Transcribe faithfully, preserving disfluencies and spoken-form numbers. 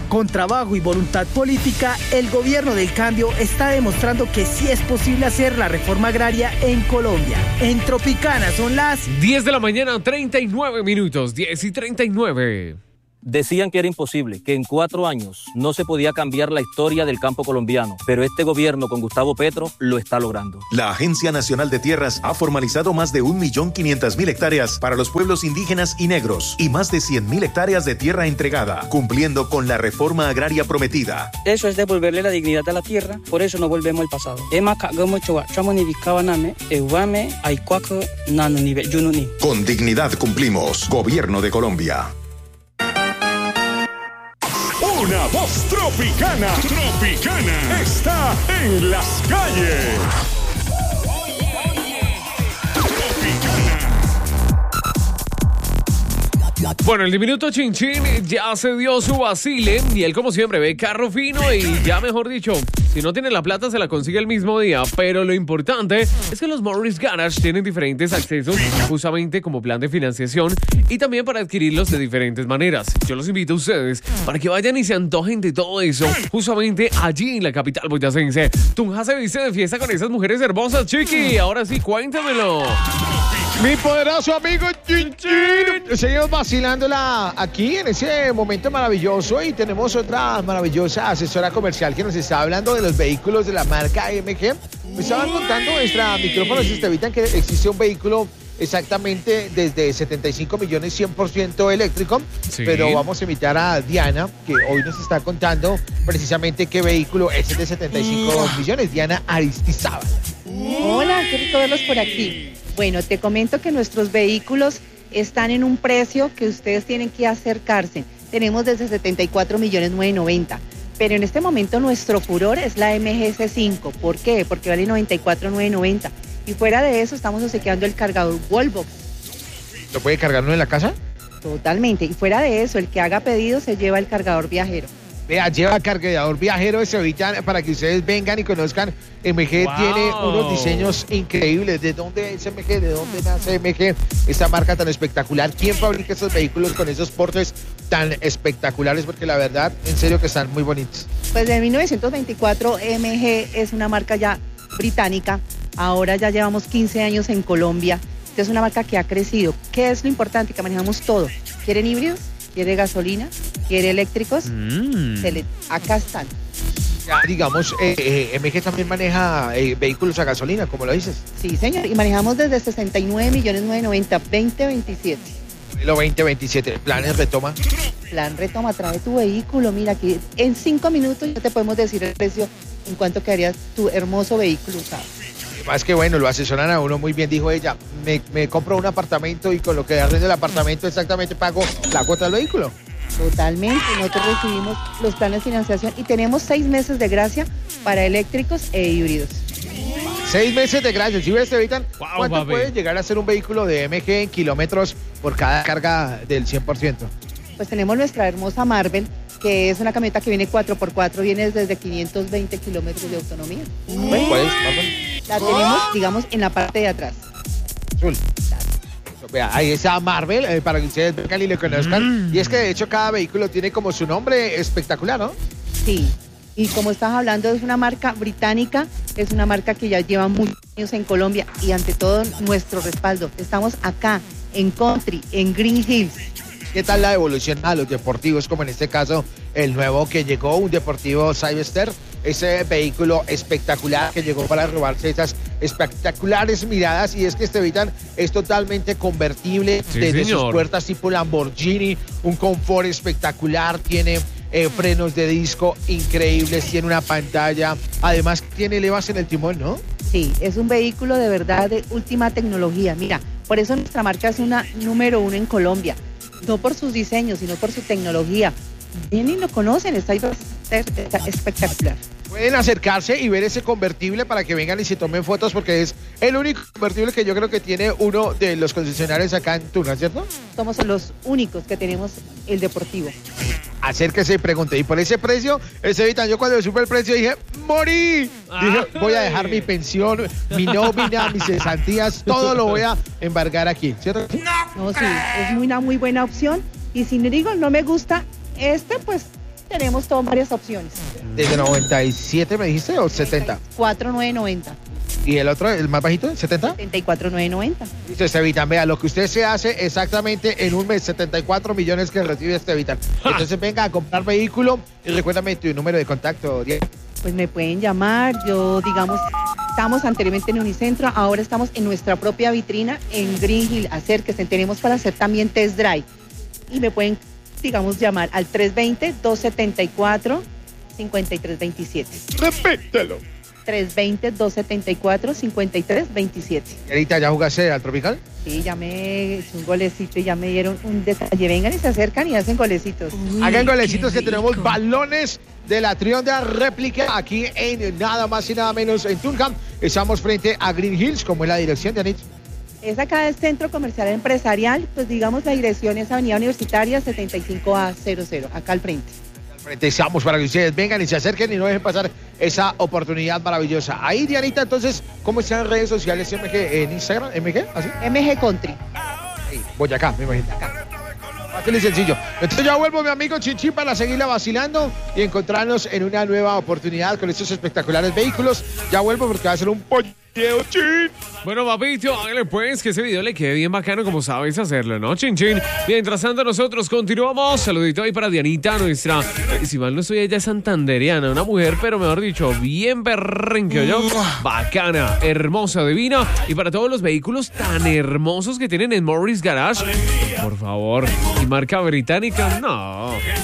Con trabajo y voluntad política, el gobierno del cambio está demostrando que sí es posible hacer la reforma agraria en Colombia. En Tropicana son las diez de la mañana, treinta y nueve minutos, diez y treinta y nueve. Decían que era imposible, que en cuatro años no se podía cambiar la historia del campo colombiano, pero este gobierno con Gustavo Petro lo está logrando. La Agencia Nacional de Tierras ha formalizado más de un millón quinientas mil hectáreas para los pueblos indígenas y negros y más de cien mil hectáreas de tierra entregada, cumpliendo con la reforma agraria prometida. Eso es devolverle la dignidad a la tierra, por eso no volvemos al pasado. Con dignidad cumplimos. Gobierno de Colombia. Una voz tropicana, tropicana, está en las calles. Bueno, el diminuto Chin Chin ya se dio su vacile y él, como siempre, ve carro fino y ya, mejor dicho, si no tiene la plata se la consigue el mismo día. Pero lo importante es que los Morris Garage tienen diferentes accesos justamente como plan de financiación y también para adquirirlos de diferentes maneras. Yo los invito a ustedes para que vayan y se antojen de todo eso justamente allí en la capital boyacense. Tunja se viste de fiesta con esas mujeres hermosas, Chiqui. Ahora sí, cuéntamelo. Mi poderoso amigo Chin Chin. Seguimos vacilándola aquí en ese momento maravilloso y tenemos otra maravillosa asesora comercial que nos está hablando de los vehículos de la marca M G. Me estaban contando extra micrófonos, Estevitan, que existe un vehículo exactamente desde setenta y cinco millones cien por ciento eléctrico, sí. Pero vamos a invitar a Diana, que hoy nos está contando precisamente qué vehículo es el de setenta y cinco millones. Diana Aristizábal. Hola, qué rico verlos por aquí. Bueno, te comento que nuestros vehículos están en un precio que ustedes tienen que acercarse. Tenemos desde setenta y cuatro millones novecientos noventa, pero en este momento nuestro furor es la M G C cinco. ¿Por qué? Porque vale noventa y cuatro mil novecientos noventa. Y fuera de eso estamos obsequiando el cargador Wallbox. ¿Lo puede cargar uno en la casa? Totalmente. Y fuera de eso, el que haga pedido se lleva el cargador viajero. Vea, lleva cargador viajero de ahorita para que ustedes vengan y conozcan. M G wow. Tiene unos diseños increíbles. ¿De dónde es M G? ¿De dónde nace M G? Esta marca tan espectacular. ¿Quién fabrica estos vehículos con esos portes tan espectaculares? Porque la verdad, en serio que están muy bonitos. Pues de mil novecientos veinticuatro M G es una marca ya británica. Ahora ya llevamos quince años en Colombia. Es una marca que ha crecido. ¿Qué es lo importante? Que manejamos todo. ¿Quieren híbridos? ¿Quiere gasolina? ¿Quiere eléctricos? Mm. Se le, acá están. Ya, digamos, eh, eh, M G también maneja eh, vehículos a gasolina, como lo dices. Sí, señor. Y manejamos desde sesenta y nueve millones novecientos noventa, veinte veintisiete. Lo veinte veintisiete. ¿Planes retoma? Plan retoma, trae tu vehículo. Mira, aquí en cinco minutos ya te podemos decir el precio en cuánto quedaría tu hermoso vehículo usado. Más que bueno, lo asesoran a uno muy bien, dijo ella. Me, me compro un apartamento y con lo que arrende el apartamento exactamente pago la cuota del vehículo. Totalmente, nosotros recibimos los planes de financiación y tenemos seis meses de gracia para eléctricos e híbridos. Seis meses de gracia, ¿sí ves, Evitan? Wow, ¿Cuánto papi. puede llegar a ser un vehículo de M G en kilómetros por cada carga del cien por ciento? Pues tenemos nuestra hermosa Marvel, que es una camioneta que viene cuatro por cuatro, viene desde quinientos veinte kilómetros de autonomía. Bueno, ¿cuál es, Marvel? La tenemos, digamos, en la parte de atrás. Azul. Vea, ahí está Marvel, eh, para que ustedes vengan y le conozcan. Mm. Y es que de hecho cada vehículo tiene como su nombre espectacular, ¿no? Sí, y como estás hablando, es una marca británica, es una marca que ya lleva muchos años en Colombia y ante todo nuestro respaldo. Estamos acá, en Country, en Green Hills. ¿Qué tal la evolución a los deportivos, como en este caso el nuevo que llegó, un deportivo Cyberster? Ese vehículo espectacular que llegó para robarse esas espectaculares miradas. Y es que Estevitan es totalmente convertible, sí, desde señor. Sus puertas tipo Lamborghini, un confort espectacular, tiene eh, frenos de disco increíbles, tiene una pantalla, además tiene levas en el timón, ¿no? Sí, es un vehículo de verdad de última tecnología. Mira, por eso nuestra marca es una número uno en Colombia, no por sus diseños, sino por su tecnología. Vienen y lo conocen, está espectacular. Pueden acercarse y ver ese convertible para que vengan y se tomen fotos, porque es el único convertible que yo creo que tiene uno de los concesionarios acá en Tunja, ¿cierto? Somos los únicos que tenemos el deportivo. Acérquese y pregunte. Y por ese precio, Estevitan, yo cuando supe el precio dije, ¡morí! Ay. Dije, voy a dejar mi pensión, mi nómina, mis cesantías, todo lo voy a embargar aquí, ¿cierto? No, sí, es muy, una muy buena opción. Y si digo no me gusta este, pues tenemos todas varias opciones. ¿Desde noventa y siete me dijiste o setenta? cuatro mil novecientos noventa. ¿Y el otro, el más bajito, setenta? setenta y cuatro mil novecientos noventa. Listo, Estevitan, vea, lo que usted se hace exactamente en un mes, setenta y cuatro millones que recibe Estevitan. Entonces venga a comprar vehículo y recuérdame tu número de contacto, Diana. Pues me pueden llamar, yo digamos, estamos anteriormente en Unicentro, ahora estamos en nuestra propia vitrina en Green Hill, acérquense, tenemos para hacer también test drive y me pueden, digamos, llamar al tres dos cero, dos siete cuatro, cinco tres dos siete. Repítelo. tres dos cero, dos siete cuatro, cinco tres dos siete. Ahorita, ¿ya jugaste al Tropical? Sí, ya me hice un golecito y ya me dieron un detalle. Vengan y se acercan y hacen golecitos. Uy, hagan golecitos que tenemos balones de la Trión de la réplica aquí en nada más y nada menos en Tunham. Estamos frente a Green Hills, como es la dirección, Janit. Es acá del Centro Comercial Empresarial, pues digamos la dirección es Avenida Universitaria setenta y cinco A cero cero, acá al frente. Deseamos para que ustedes vengan y se acerquen y no dejen pasar esa oportunidad maravillosa. Ahí, Dianita, entonces, ¿cómo están las redes sociales M G en Instagram? ¿M G? ¿Así? M G Country. Sí, Boyacá, me imagino. Acá. Fácil y sencillo. Entonces ya vuelvo, mi amigo Chinchín, para seguirla vacilando y encontrarnos en una nueva oportunidad con estos espectaculares vehículos. Ya vuelvo porque va a ser un polleo, Chin. Bueno, papito, hágale pues que ese video le quede bien bacano como sabes hacerlo, ¿no, Chin Chin? Mientras tanto, nosotros continuamos. Saludito ahí para Dianita, nuestra, si mal no estoy, ella es santandereana, una mujer, pero mejor dicho, bien perrenque, yo, bacana, hermosa, divina. Y para todos los vehículos tan hermosos que tienen en Morris Garage, por favor, y marca británica, no.